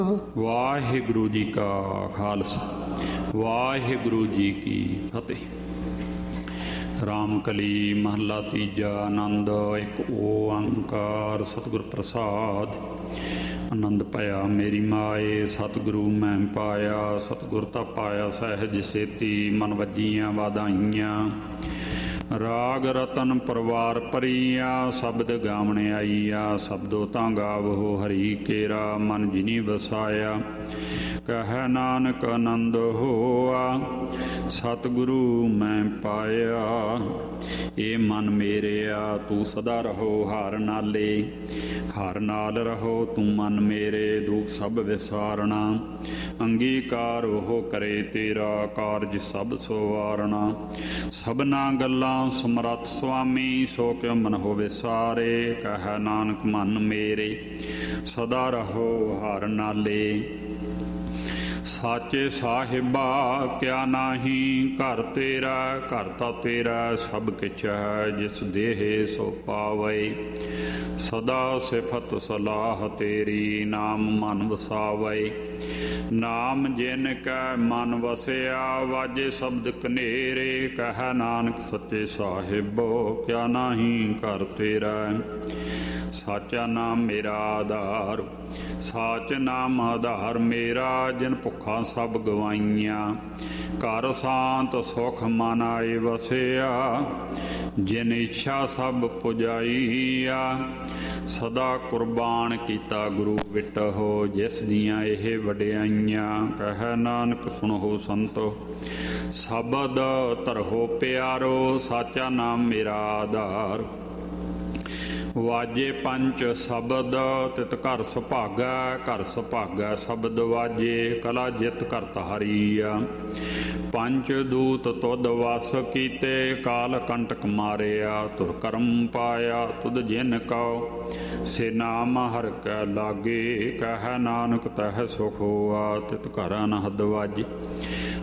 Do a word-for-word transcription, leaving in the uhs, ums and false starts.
ਵਾਹਿਗੁਰੂ ਜੀ ਕਾ ਖਾਲਸਾ ਵਾਹਿਗੁਰੂ ਜੀ ਕੀ ਫਤਿਹ। ਰਾਮਕਲੀ ਮਹੱਲਾ ਤੀਜਾ। ਆਨੰਦ ਇੱਕ ਓੰਕਾਰ ਸਤਿਗੁਰ ਪ੍ਰਸਾਦ। ਆਨੰਦ ਭਇਆ ਮੇਰੀ ਮਾਏ ਸਤਿਗੁਰੂ ਮੈਂ ਪਾਇਆ, ਸਤਿਗੁਰ ਤਾਂ ਪਾਇਆ ਸਹਿਜ ਸੇਤੀ, ਮਨ ਵੱਜੀਆਂ ਵਾਧਾਈਆਂ। ਰਾਗ ਰਤਨ ਪਰਵਾਰ ਪਰੀਆ, ਸ਼ਬਦ ਗਾਵਣ ਆਈਆ, ਸ਼ਬਦੋ ਤਾਂ ਗਾਵੋ ਹਰੀ ਕੇਰਾ, ਮਨ ਜਿਨੀ ਵਸਾਇਆ। ਕਹਿ ਨਾਨਕ ਆਨੰਦ ਹੋਆ, ਸਤਿਗੁਰੂ ਮੈਂ ਪਾਇਆ। ਏ ਮਨ ਮੇਰਿਆ ਤੂੰ ਸਦਾ ਰਹੋ ਹਰ ਨਾਲੇ, ਹਰ ਨਾਲ ਰਹੋ ਤੂੰ ਮਨ ਮੇਰੇ, ਦੁਖ ਸਭ ਵਿਸਾਰਣਾ। ਅੰਗੀਕਾਰ ਉਹ ਕਰੇ ਤੇਰਾ, ਕਾਰਜ ਸਭ ਸਵਾਰਣਾ। ਸਭਨਾ ਗੱਲਾਂ ਸਮਰੱਥ ਸੁਆਮੀ, ਸੋ ਕਿਉ ਮਨ ਹੋਵੇ ਸਾਰੇ। ਕਹਿ ਨਾਨਕ ਮਨ ਮੇਰੇ ਸਦਾ ਰਹੋ ਹਰ ਨਾਲੇ। ਸਾਚੇ ਸਾਹਿਬਾ ਕਿਆ ਨਾਹੀ, ਘਰ ਤੇਰਾ ਘਰ ਤਾਂ ਤੇਰਾ ਸਭ ਕਿਛ ਹੈ, ਜਿਸ ਦੇਹ ਸੋ ਪਾਵੇ। ਸਦਾ ਸਿਫਤ ਸਲਾਹ ਤੇਰੀ, ਨਾਮ ਮਨ ਵਸਾਵੇ। ਨਾਮ ਜਿਨ ਕੈ ਮਨ ਵਸਿਆ, ਵਾਜੇ ਸ਼ਬਦ ਕਨੇਰੇ। ਕਹਿ ਨਾਨਕ ਸੱਚੇ ਸਾਹਿਬੋ ਕਿਆ ਨਾਹੀ ਘਰ ਤੇਰਾ। ਸਾਚਾ ਨਾਮ ਮੇਰਾ ਆਧਾਰ, ਸਾਚ ਨਾਮ ਆਧਾਰ ਮੇਰਾ, ਜਿਨ ਭੁੱਖਾਂ ਸਭ ਗਵਾਈਆਂ। ਘਰ ਸ਼ਾਂਤ ਸੁਖ ਮਨ ਆਏ ਵਸਿਆ, ਜਿਨ ਇੱਛਾ ਸਭ ਪੁਜਾਈਆ। ਸਦਾ ਕੁਰਬਾਨ ਕੀਤਾ ਗੁਰੂ ਵਿਟਹੁ, ਜਿਸ ਦੀਆਂ ਇਹ ਵਡਿਆਈਆਂ। ਕਹਿ ਨਾਨਕ ਸੁਣੋ ਸੰਤੋ ਸ਼ਬਦ ਧਰੋ ਪਿਆਰੋ, ਸਾਚਾ ਨਾਮ ਮੇਰਾ ਆਧਾਰ। ਵਾਜੇ ਪੰਚ ਸ਼ਬਦ ਤਿਤ ਘਰ ਸੁਭਾਗੈ, ਘਰ ਸੁਭਾਗੈ ਸ਼ਬਦ ਵਾਜੇ, ਕਲਾ ਜਿਤ ਘਰ ਧਾਰੀਆ। ਪੰਚ ਦੂਤ ਤੁਧ ਵਸ ਕੀਤੇ, ਕਾਲ ਕੰਟਕ ਮਾਰਿਆ। ਤੁਰ ਕਰਮ ਪਾਇਆ ਤੁਧ ਜਿਨ ਕਉ, ਸੇ ਨਾਮ ਹਰਿ ਕੈ ਲਾਗੇ। ਕਹਿ ਨਾਨਕ ਤਹਿ ਸੁਖ ਹੋਆ, ਤਿਤ ਘਰ ਅਨਹਦ ਵਾਜੇ।